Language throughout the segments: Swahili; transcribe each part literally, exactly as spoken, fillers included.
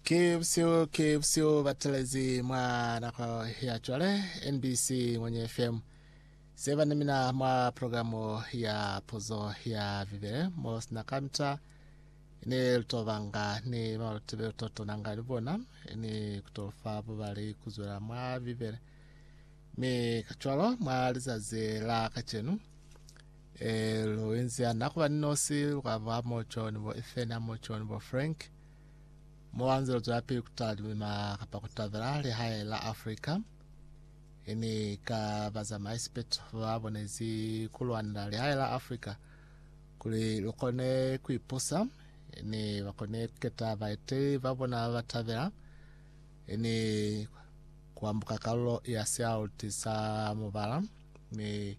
Kipsio kipsio batelezi mwana kwa hiachwale N B C mwenye F M Seva nimina mwa programu ya pozo ya vivere Mos na kamta ni lutovanga ni malutebe utoto nanga libona ni kutofa bubali kuzura mwa vivere mi kachwalo mwa lizaze la kachenu e luenzi anakuwa ninosi lukava mocho nibo Ethena mocho nibo Frank mwanzo lutuapi kutalima kapa kutavera li hai la Afrika ini ka baza maispet wabonezi kulwanda li hai la Afrika kuli lukone kuipusa ini wakone keta vaite wabona watavera ini kuambuka kaulo ya siya tisa mubala ni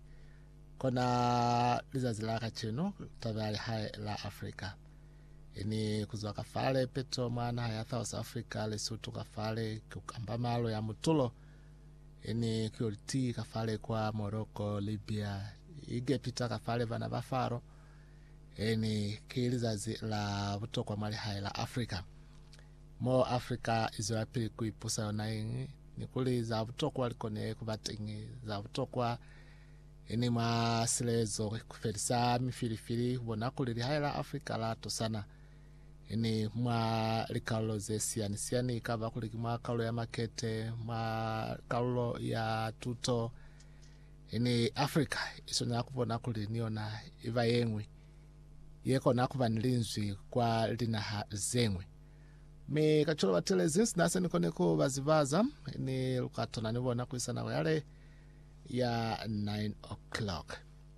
kona lizazilaka chino tavera li hai la Afrika ini kuzwa kafale peto mana ya South Africa Lesotho kafale kukamba malo ya mutulo ini kioliti kafale kwa Morocco Libya ige pita kafale vana bafaro ini kilizazi la buto kwa mali hai la Afrika mo Africa izwapi kuipusa yonaingi nikuli za buto kwa likone kubatingi za buto kwa ini masilezo kuferisa mifilifili wana kulili hai la Afrika la tosana ini mwa likaulo ze siani siani ikava kuliki mwa kaulo ya makete mwa kaulo ya tuto ini Afrika iso nakubona kuli niona iva yengwe yeko nakuba nilinzwi kwa lina zengwe mi kacholo batelezins nasa nikoneko bazivaza ini lukatona nibona kuisana yale ya nine o'clock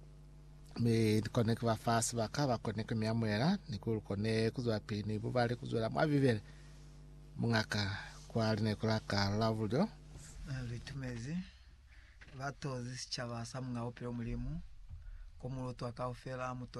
me connect va fast va kava connect mi amwera nikuru connect kuzwa pini bubale kuzwa mwa vivere mungaka kwa line kulaka lavulyo litumezi vatozi chava samnga opera mulimu komulo twakaufera muto